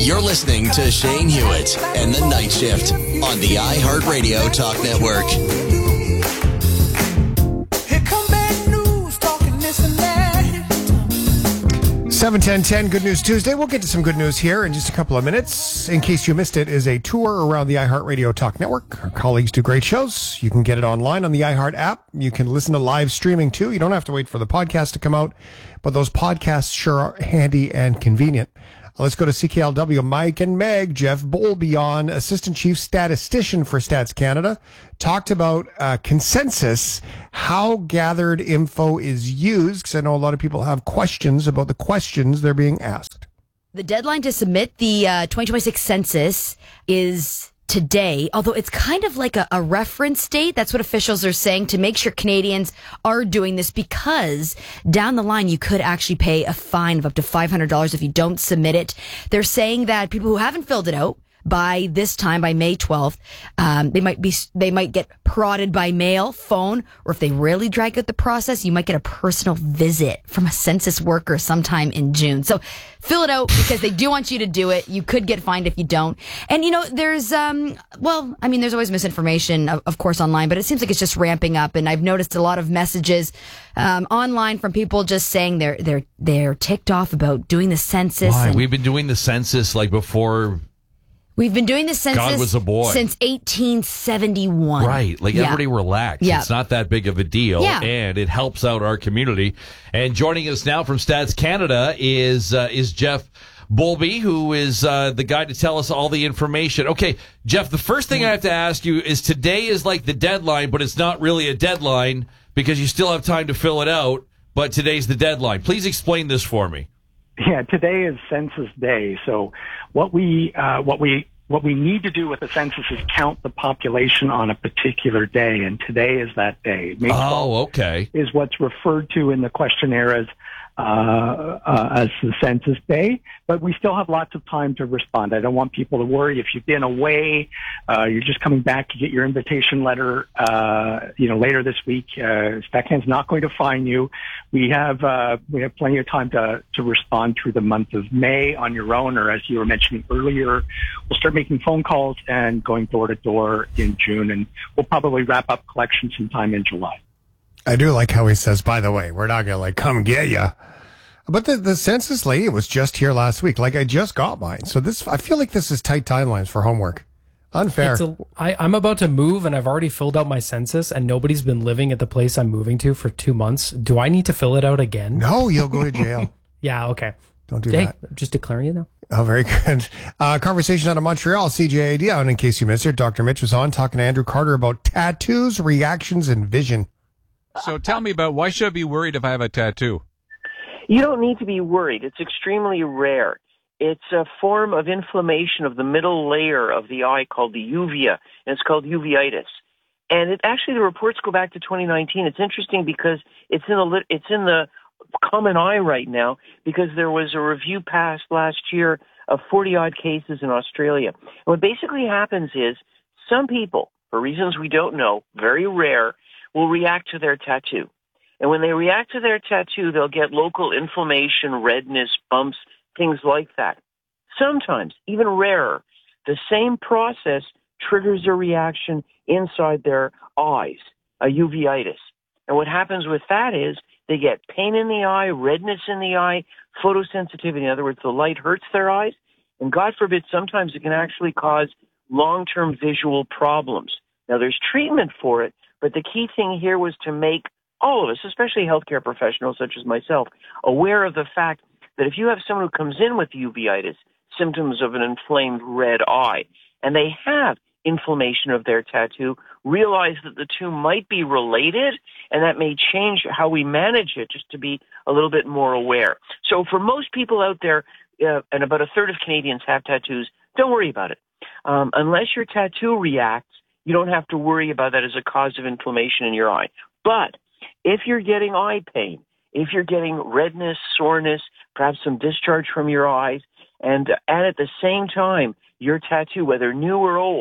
You're listening to Shane Hewitt and the Night Shift on the iHeartRadio Talk Network. 7:10, Good News Tuesday. We'll get to some good news here in just a couple of minutes. In case you missed it, is a tour around the iHeartRadio Talk Network. Our colleagues do great shows. You can get it online on the iHeart app. You can listen to live streaming too. You don't have to wait for the podcast to come out, but those podcasts sure are handy and convenient. Let's go to CKLW. Mike and Meg. Jeff Bowlby, Assistant Chief Statistician for Stats Canada, talked about consensus, how gathered info is used, because I know a lot of people have questions about the questions they're being asked. The deadline to submit the 2026 census is today, although it's kind of like a reference date. That's what officials are saying, to make sure Canadians are doing this, because down the line you could actually pay a fine of up to $500 if you don't submit it. They're saying that people who haven't filled it out by this time, by May 12th, they might get prodded by mail, phone, or if they really drag out the process, you might get a personal visit from a census worker sometime in June. So fill it out, because they do want you to do it. You could get fined if you don't. And, there's, there's always misinformation, of course, online, but it seems like it's just ramping up. And I've noticed a lot of messages online from people just saying they're ticked off about doing the census. Why? We've been doing the census before. We've been doing the census God was a boy. Since 1871. Right. Everybody relax. Yeah. It's not that big of a deal. Yeah. And it helps out our community. And joining us now from Stats Canada is Jeff Bowlby, who is the guy to tell us all the information. Okay, Jeff, the first thing I have to ask you is, today is like the deadline, but it's not really a deadline because you still have time to fill it out, but today's the deadline. Please explain this for me. Yeah, today is Census Day. So what we need to do with the census is count the population on a particular day, and today is that day. May 12th okay. Is what's referred to in the questionnaire as the Census Day, but we still have lots of time to respond. I don't want people to worry. If you've been away, you're just coming back to get your invitation letter, later this week. StatCan's not going to fine you. We have plenty of time to respond through the month of May on your own, or as you were mentioning earlier, we'll start making phone calls and going door to door in June, and we'll probably wrap up collection sometime in July. I do like how he says, by the way, we're not going to come get you. But the census lady was just here last week. I just got mine. So I feel like this is tight timelines for homework. Unfair. I'm about to move, and I've already filled out my census, and nobody's been living at the place I'm moving to for 2 months. Do I need to fill it out again? No, you'll go to jail. Yeah, okay. Don't do that. Just declaring it now. Oh, very good. Conversation out of Montreal, CJAD on, in case you missed it. Dr. Mitch was on talking to Andrew Carter about tattoos, reactions, and vision. So tell me about, why should I be worried if I have a tattoo? You don't need to be worried. It's extremely rare. It's a form of inflammation of the middle layer of the eye called the uvea, and it's called uveitis. And the reports go back to 2019. It's interesting because it's in the common eye right now, because there was a review passed last year of 40-odd cases in Australia. And what basically happens is some people, for reasons we don't know, very rare, will react to their tattoo. And when they react to their tattoo, they'll get local inflammation, redness, bumps, things like that. Sometimes, even rarer, the same process triggers a reaction inside their eyes, a uveitis. And what happens with that is they get pain in the eye, redness in the eye, photosensitivity. In other words, the light hurts their eyes. And God forbid, sometimes it can actually cause long-term visual problems. Now, there's treatment for it, but the key thing here was to make all of us, especially healthcare professionals such as myself, aware of the fact that if you have someone who comes in with uveitis, symptoms of an inflamed red eye, and they have inflammation of their tattoo, realize that the two might be related, and that may change how we manage it, just to be a little bit more aware. So for most people out there, and about a third of Canadians have tattoos, don't worry about it. Unless your tattoo reacts, you don't have to worry about that as a cause of inflammation in your eye. But if you're getting eye pain, if you're getting redness, soreness, perhaps some discharge from your eyes, and at the same time, your tattoo, whether new or old,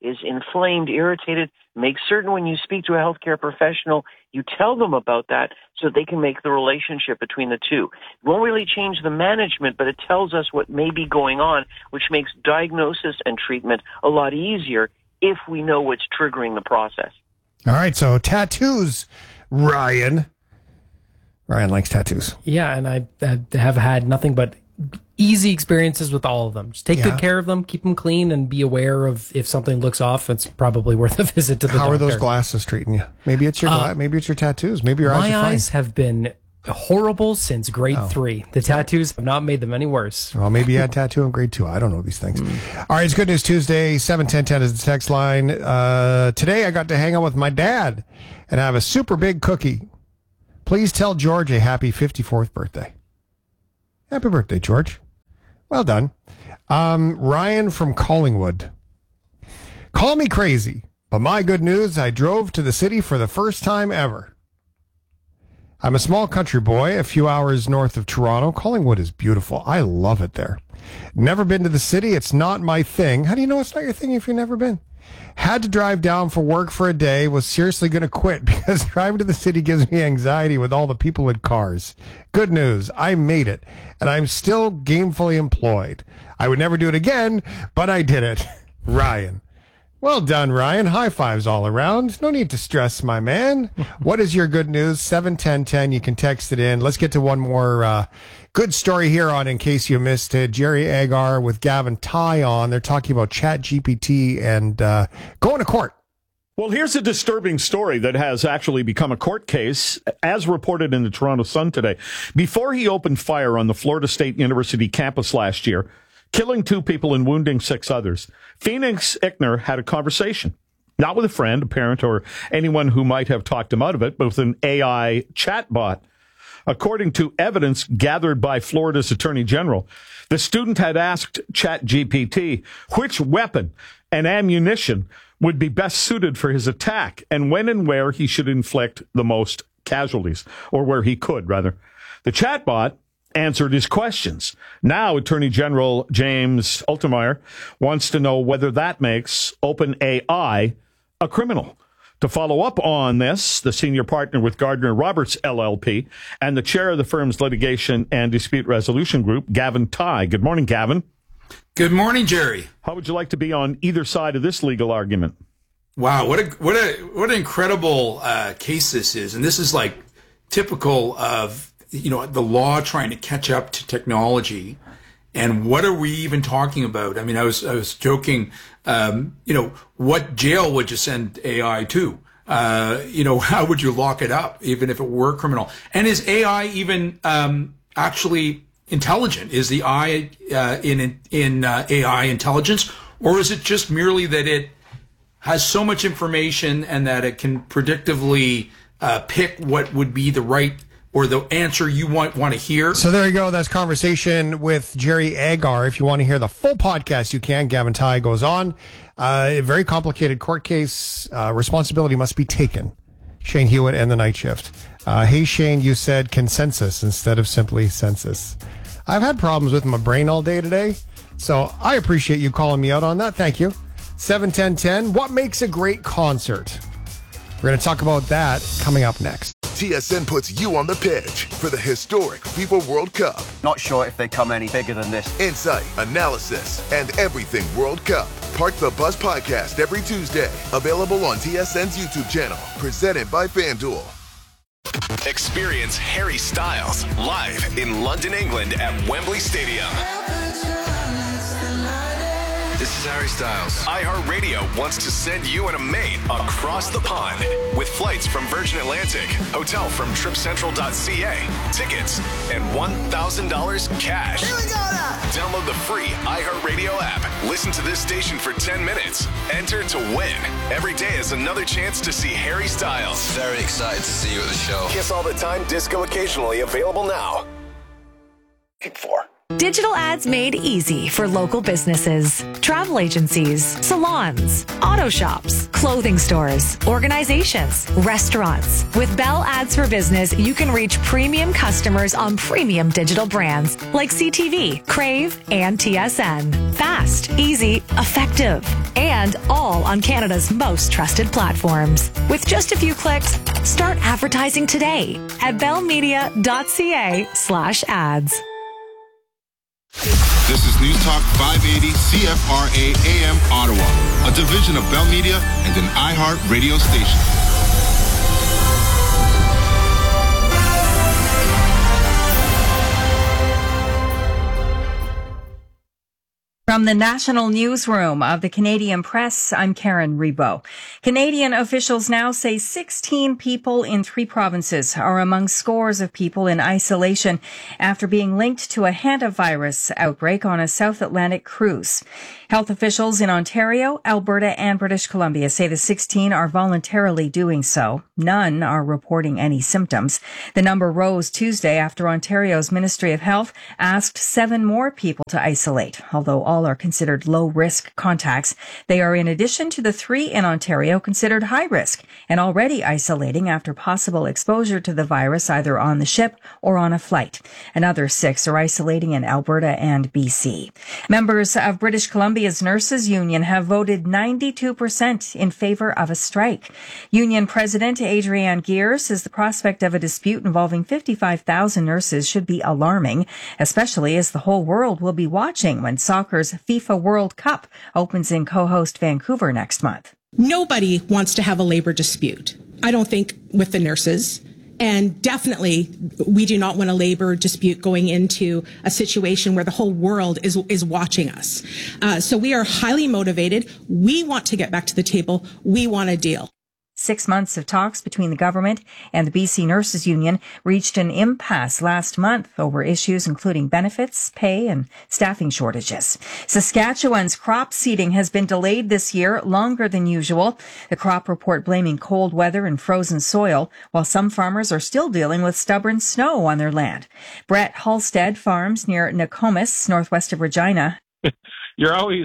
is inflamed, irritated. Make certain when you speak to a healthcare professional, you tell them about that so they can make the relationship between the two. It won't really change the management, but it tells us what may be going on, which makes diagnosis and treatment a lot easier if we know what's triggering the process. All right, so tattoos, Ryan. Ryan likes tattoos. Yeah, and I have had nothing but easy experiences with all of them. Just take good care of them, keep them clean, and be aware of if something looks off. It's probably worth a visit to the doctor. How are those glasses treating you? Maybe it's your maybe it's your tattoos. Maybe your eyes are fine. My eyes have been horrible since grade 3. The tattoos have not made them any worse. Well, maybe you had a tattoo in grade 2. I don't know these things. All right, it's Good News Tuesday. 71010 is the text line. Today I got to hang out with my dad and have a super big cookie. Please tell George a happy 54th birthday. Happy birthday, George. Well done. Ryan from Collingwood. Call me crazy, but my good news, I drove to the city for the first time ever. I'm a small country boy, a few hours north of Toronto. Collingwood is beautiful. I love it there. Never been to the city. It's not my thing. How do you know it's not your thing if you've never been? Had to drive down for work for a day, was seriously going to quit because driving to the city gives me anxiety with all the people in cars. Good news, I made it, and I'm still gainfully employed. I would never do it again, but I did it. Ryan. Well done, Ryan. High fives all around. No need to stress, my man. What is your good news? 71010. You can text it in. Let's get to one more good story here on In Case You Missed It. Jerry Agar with Gavin Ty on. They're talking about ChatGPT and going to court. Well, here's a disturbing story that has actually become a court case, as reported in the Toronto Sun today. Before he opened fire on the Florida State University campus last year, killing 2 people and wounding 6 others, Phoenix Ickner had a conversation, not with a friend, a parent, or anyone who might have talked him out of it, but with an AI chatbot. According to evidence gathered by Florida's Attorney General, the student had asked ChatGPT which weapon and ammunition would be best suited for his attack and when and where he should inflict the most casualties, or where he could, rather. The chatbot answered his questions. Now, Attorney General James Altumeyer wants to know whether that makes OpenAI a criminal. To follow up on this, the senior partner with Gardner Roberts LLP and the chair of the firm's litigation and dispute resolution group, Gavin Ty. Good morning, Gavin. Good morning, Jerry. How would you like to be on either side of this legal argument? Wow, what an incredible case this is, and this is like typical of the law trying to catch up to technology. And what are we even talking about? I mean, I was joking. What jail would you send AI to? How would you lock it up, even if it were criminal? And is AI even actually intelligent? Is the I in AI intelligence, or is it just merely that it has so much information and that it can predictively pick what would be the right or the answer you want to hear? So there you go. That's conversation with Jerry Agar. If you want to hear the full podcast, you can. Gavin Ty goes on. A very complicated court case. Responsibility must be taken. Shane Hewitt and the Night Shift. Hey, Shane, you said consensus instead of simply census. I've had problems with my brain all day today, so I appreciate you calling me out on that. Thank you. 71010. What makes a great concert? We're going to talk about that coming up next. TSN puts you on the pitch for the historic FIFA World Cup. Not sure if they come any bigger than this. Insight, analysis, and everything World Cup. Park the Bus podcast every Tuesday. Available on TSN's YouTube channel. Presented by FanDuel. Experience Harry Styles live in London, England at Wembley Stadium. This is Harry Styles. iHeartRadio wants to send you and a mate across the pond with flights from Virgin Atlantic, hotel from TripCentral.ca, tickets, and $1,000 cash. Here we go now. Download the free iHeartRadio app. Listen to this station for 10 minutes. Enter to win. Every day is another chance to see Harry Styles. Very excited to see you at the show. Kiss All the Time, disco occasionally available now. 4. Digital ads made easy for local businesses, travel agencies, salons, auto shops, clothing stores, organizations, restaurants. With Bell Ads for Business, you can reach premium customers on premium digital brands like CTV, Crave, and TSN. Fast, easy, effective, and all on Canada's most trusted platforms. With just a few clicks, start advertising today at bellmedia.ca/ads. This is News Talk 580 CFRA AM Ottawa, a division of Bell Media and an iHeart radio station. From the National Newsroom of the Canadian Press, I'm Karen Rebo. Canadian officials now say 16 people in 3 provinces are among scores of people in isolation after being linked to a hantavirus outbreak on a South Atlantic cruise. Health officials in Ontario, Alberta, and British Columbia say the 16 are voluntarily doing so. None are reporting any symptoms. The number rose Tuesday after Ontario's Ministry of Health asked 7 more people to isolate, although all are considered low-risk contacts. They are in addition to the 3 in Ontario considered high-risk and already isolating after possible exposure to the virus either on the ship or on a flight. Another 6 are isolating in Alberta and BC. Members of British Columbia's Nurses Union have voted 92% in favor of a strike. Union President Adrienne Geer says the prospect of a dispute involving 55,000 nurses should be alarming, especially as the whole world will be watching when soccer's FIFA World Cup opens in co-host Vancouver next month. Nobody wants to have a labor dispute. I don't think with the nurses. And definitely, we do not want a labor dispute going into a situation where the whole world is watching us. So we are highly motivated. We want to get back to the table. We want a deal. 6 months of talks between the government and the BC Nurses Union reached an impasse last month over issues including benefits, pay, and staffing shortages. Saskatchewan's crop seeding has been delayed this year longer than usual. The crop report blaming cold weather and frozen soil, while some farmers are still dealing with stubborn snow on their land. Brett Halstead farms near Nokomis, northwest of Regina. You're always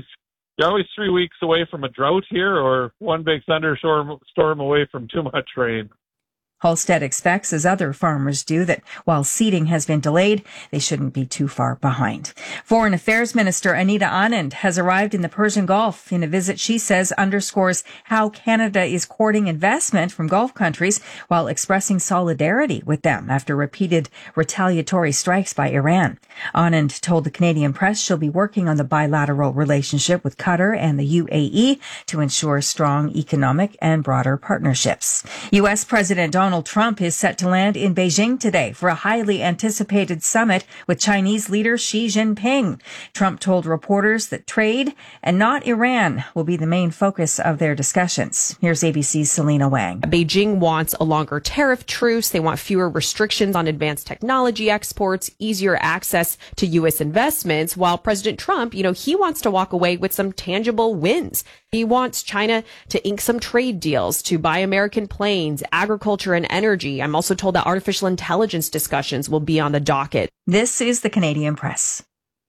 3 weeks away from a drought here or one big thunderstorm away from too much rain. Halstead expects, as other farmers do, that while seeding has been delayed, they shouldn't be too far behind. Foreign Affairs Minister Anita Anand has arrived in the Persian Gulf in a visit she says underscores how Canada is courting investment from Gulf countries while expressing solidarity with them after repeated retaliatory strikes by Iran. Anand told the Canadian Press she'll be working on the bilateral relationship with Qatar and the UAE to ensure strong economic and broader partnerships. U.S. President Donald Trump is set to land in Beijing today for a highly anticipated summit with Chinese leader Xi Jinping. Trump told reporters that trade and not Iran will be the main focus of their discussions. Here's ABC's Selena Wang. Beijing wants a longer tariff truce. They want fewer restrictions on advanced technology exports, easier access to U.S. investments, while President Trump, he wants to walk away with some tangible wins. He wants China to ink some trade deals, to buy American planes, agriculture, and energy. I'm also told that artificial intelligence discussions will be on the docket. This is the Canadian Press.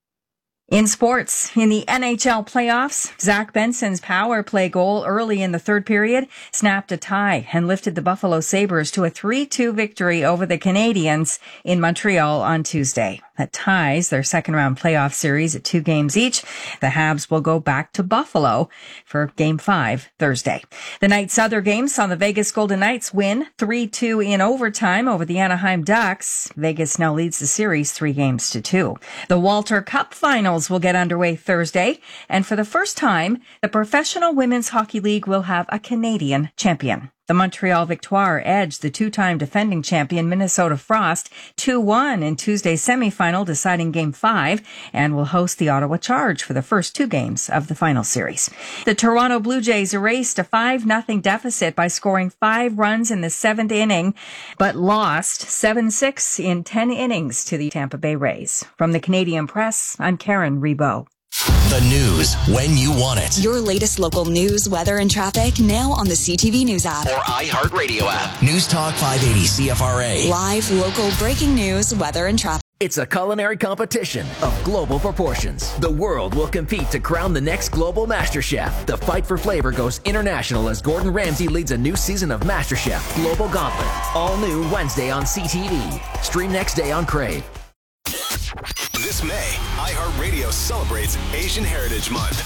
In sports, in the NHL playoffs, Zach Benson's power play goal early in the third period snapped a tie and lifted the Buffalo Sabres to a 3-2 victory over the Canadiens in Montreal on Tuesday. That ties their second-round playoff series at 2 games each. The Habs will go back to Buffalo for Game 5 Thursday. The night's other games saw the Vegas Golden Knights win 3-2 in overtime over the Anaheim Ducks. Vegas now leads the series 3-2. The Walter Cup Finals will get underway Thursday, and for the first time, the Professional Women's Hockey League will have a Canadian champion. The Montreal Victoire edged the 2-time defending champion Minnesota Frost 2-1 in Tuesday's semifinal, deciding Game 5, and will host the Ottawa Charge for the first 2 games of the final series. The Toronto Blue Jays erased a 5-0 deficit by scoring 5 runs in the 7th inning, but lost 7-6 in 10 innings to the Tampa Bay Rays. From the Canadian Press, I'm Karen Rebo. The news when you want it. Your latest local news, weather, and traffic now on the CTV News app. Or iHeartRadio app. News Talk 580 CFRA. Live, local, breaking news, weather, and traffic. It's a culinary competition of global proportions. The world will compete to crown the next global Master Chef. The fight for flavor goes international as Gordon Ramsay leads a new season of Master Chef Global Gauntlet. All new Wednesday on CTV. Stream next day on Crave. This May, iHeartRadio celebrates Asian Heritage Month.